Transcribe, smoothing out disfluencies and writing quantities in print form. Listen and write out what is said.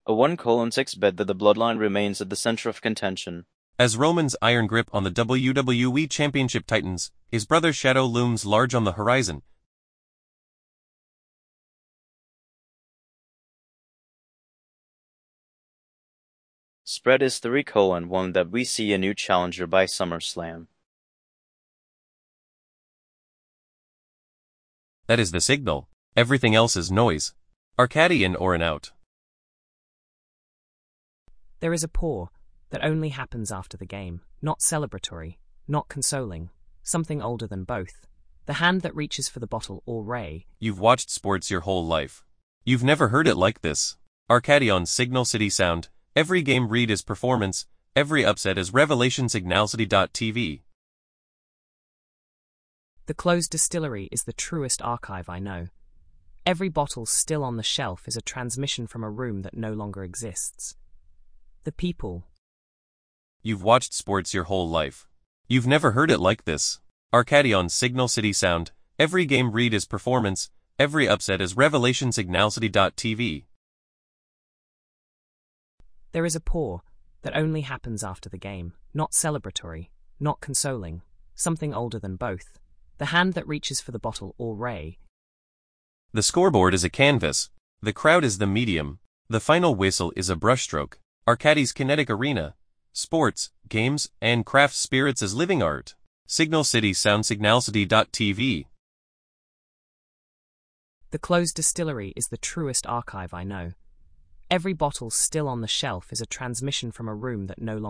A 1:6 bet that the bloodline remains at the center of contention. As Roman's iron grip on the WWE Championship tightens, his brother's shadow looms large on the horizon. Spread is 3:1 that we see a new challenger by SummerSlam. That is the signal. Everything else is noise. Arcadian or an out. There is a pour that only happens after the game, not celebratory, not consoling, something older than both. The hand that reaches for the bottle or Ray. You've watched sports your whole life. You've never heard it like this. Arcadion Signal City Sound. Every game read is performance, every upset is revelation. Signalcity.tv. The closed distillery is the truest archive I know. Every bottle still on the shelf is a transmission from a room that no longer exists. The people. You've watched sports your whole life. You've never heard it like this. Arcadion Signal City Sound. Every game read is performance, every upset is revelation. Signalcity.tv. There is a pour that only happens after the game, not celebratory, not consoling, something older than both. The hand that reaches for the bottle or Ray. The scoreboard is a canvas. The crowd is the medium. The final whistle is a brushstroke. Arcadi's kinetic arena. Sports, games, and craft spirits as living art. Signal City Sound. Signalcity.tv. The closed distillery is the truest archive I know. Every bottle still on the shelf is a transmission from a room that no longer